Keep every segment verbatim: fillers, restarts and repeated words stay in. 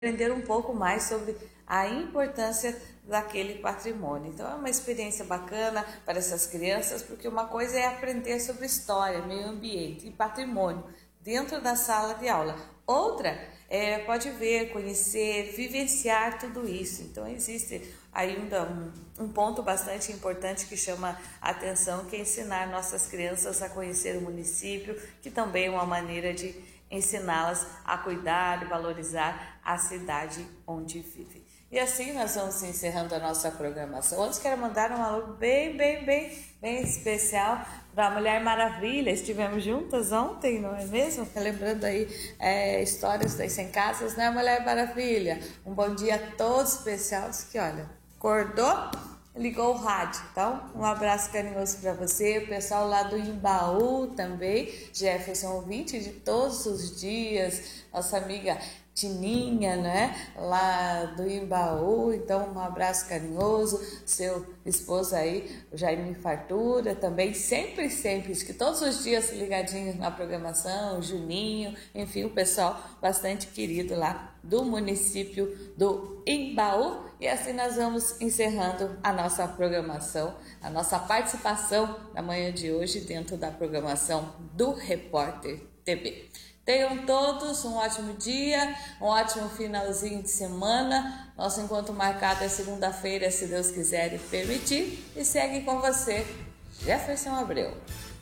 aprender um pouco mais sobre a importância daquele patrimônio. Então é uma experiência bacana para essas crianças, porque uma coisa é aprender sobre história, meio ambiente e patrimônio dentro da sala de aula. Outra é, pode ver, conhecer, vivenciar tudo isso. Então existe ainda um, um ponto bastante importante que chama a atenção, que é ensinar nossas crianças a conhecer o município, que também é uma maneira de ensiná-las a cuidar e valorizar a cidade onde vivem. E assim nós vamos encerrando a nossa programação. Antes quero mandar um alô bem, bem, bem, bem especial para a Mulher Maravilha. Estivemos juntas ontem, não é mesmo? Lembrando aí é, histórias das cem casas, né, Mulher Maravilha? Um bom dia a todos especial. Diz que, olha, acordou, ligou o rádio. Então, um abraço carinhoso para você, o pessoal lá do Imbaú também, Jefferson, ouvinte de todos os dias, nossa amiga Tininha, né, lá do Imbaú. Então um abraço carinhoso, seu esposo aí, o Jaime Fartura também, sempre, sempre, que todos os dias ligadinhos na programação, o Juninho, enfim, o pessoal bastante querido lá do município do Imbaú. E assim nós vamos encerrando a nossa programação, a nossa participação na manhã de hoje dentro da programação do Repórter T V. Tenham todos um ótimo dia, um ótimo finalzinho de semana. Nosso encontro marcado é segunda-feira, se Deus quiser e permitir. E segue com você, Jefferson Abreu.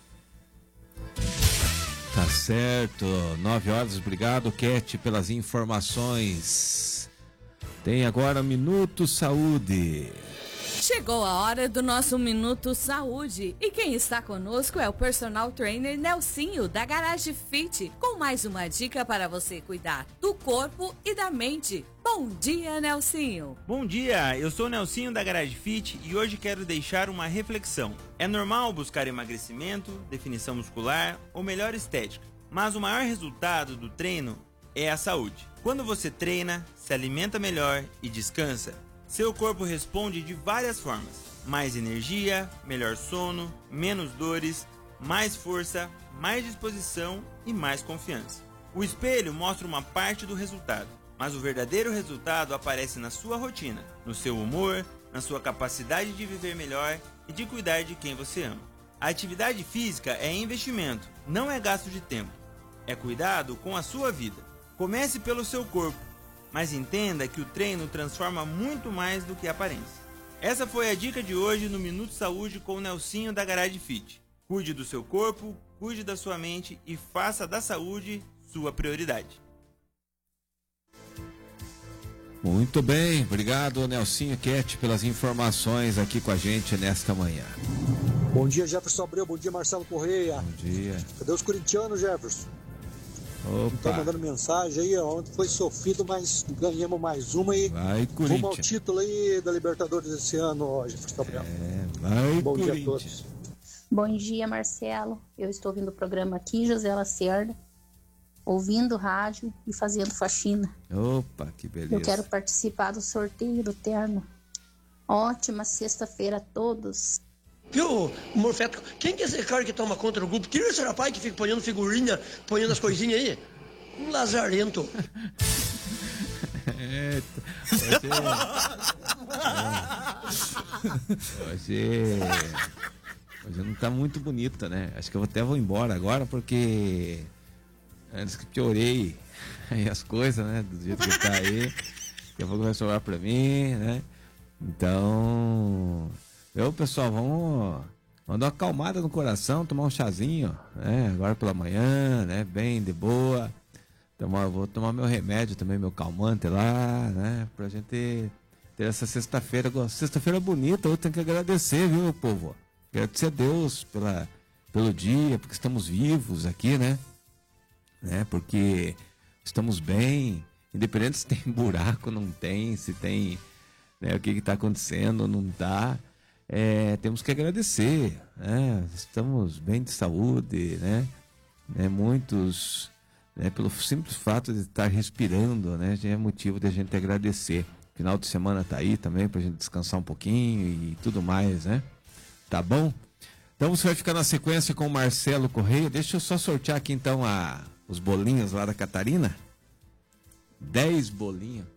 Tá certo, nove horas, obrigado, Cat, pelas informações. Tem agora Minuto Saúde. Chegou a hora do nosso Minuto Saúde e quem está conosco é o personal trainer Nelsinho da Garage Fit, com mais uma dica para você cuidar do corpo e da mente. Bom dia, Nelsinho. Bom dia, eu sou o Nelsinho da Garage Fit e hoje quero deixar uma reflexão. É normal buscar emagrecimento, definição muscular ou melhor estética, mas o maior resultado do treino é a saúde. Quando você treina, se alimenta melhor e descansa, seu corpo responde de várias formas: mais energia, melhor sono, menos dores, mais força, mais disposição e mais confiança. O espelho mostra uma parte do resultado, mas o verdadeiro resultado aparece na sua rotina, no seu humor, na sua capacidade de viver melhor e de cuidar de quem você ama. A atividade física é investimento, não é gasto de tempo. É cuidado com a sua vida. Comece pelo seu corpo, mas entenda que o treino transforma muito mais do que a aparência. Essa foi a dica de hoje no Minuto Saúde com o Nelsinho da Garage Fit. Cuide do seu corpo, cuide da sua mente e faça da saúde sua prioridade. Muito bem, obrigado, Nelsinho Cat, pelas informações aqui com a gente nesta manhã. Bom dia, Jefferson Abreu, bom dia, Marcelo Correia. Bom dia. Cadê os corintianos, Jefferson? Opa. Estão mandando mensagem aí, ó. Ontem foi sofrido, mas ganhamos mais uma e vai, rumo ao título aí da Libertadores esse ano, ó, Jefferson Abreu. É, vai, bom Corinthians. dia a todos. Bom dia, Marcelo. Eu estou ouvindo o programa aqui, José Lacerda, ouvindo rádio e fazendo faxina. Opa, que beleza. Eu quero participar do sorteio do terno. Ótima sexta-feira a todos. Viu, Morfeto, quem que é esse cara que toma conta do grupo? Tira esse rapaz que fica ponhando figurinha, ponhando as coisinhas aí. Um lazarento. É, você... Hoje... Hoje não tá muito bonita, né? Acho que eu até vou embora agora, porque... Antes que piorei aí as coisas, né? Do jeito que tá aí. Daqui a pouco vai sobrar pra mim, né? Então... Eu, pessoal, vamos, vamos dar uma acalmada no coração, tomar um chazinho, né? Agora pela manhã, né? Bem de boa. Tomar, vou tomar meu remédio também, meu calmante lá, né? Pra gente ter, ter essa sexta-feira. Sexta-feira bonita, eu tenho que agradecer, viu, povo? Agradecer a Deus pela, pelo dia, porque estamos vivos aqui, né? né? Porque estamos bem, independente se tem buraco, não tem, se tem, né? O que está acontecendo, não está. É, temos que agradecer, né? Estamos bem de saúde, né? né? Muitos, né? Pelo simples fato de estar respirando, né? Já é motivo de a gente agradecer. Final de semana tá aí também pra gente descansar um pouquinho e tudo mais, né? Tá bom? Então você vai ficar na sequência com o Marcelo Correia. Deixa eu só sortear aqui então a, os bolinhos lá da Catarina. dez bolinhos.